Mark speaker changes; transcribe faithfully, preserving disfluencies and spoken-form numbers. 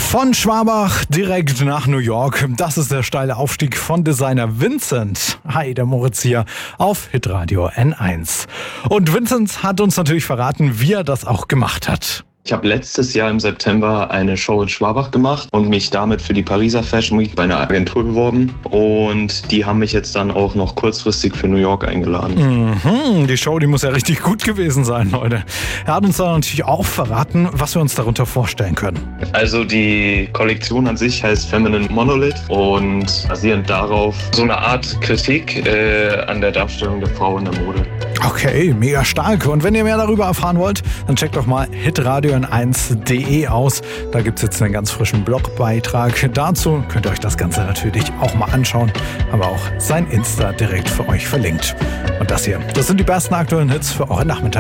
Speaker 1: Von Schwabach direkt nach New York. Das ist der steile Aufstieg von Designer Vincent. Hi, der Moritz hier auf Hitradio N eins. Und Vincent hat uns natürlich verraten, wie er das auch gemacht hat.
Speaker 2: Ich habe letztes Jahr im September eine Show in Schwabach gemacht und mich damit für die Pariser Fashion Week bei einer Agentur beworben. Und die haben mich jetzt dann auch noch kurzfristig für New York eingeladen.
Speaker 1: Mhm, die Show, die muss ja richtig gut gewesen sein, Leute. Er hat uns dann natürlich auch verraten, was wir uns darunter vorstellen können.
Speaker 2: Also die Kollektion an sich heißt Feminine Monolith und basierend darauf so eine Art Kritik äh, an der Darstellung der Frau in der Mode.
Speaker 1: Okay, mega stark. Und wenn ihr mehr darüber erfahren wollt, dann checkt doch mal hitradio n eins punkt de aus. Da gibt es jetzt einen ganz frischen Blogbeitrag dazu. Könnt ihr euch das Ganze natürlich auch mal anschauen. Haben wir auch sein Insta direkt für euch verlinkt. Und das hier, das sind die besten aktuellen Hits für euren Nachmittag.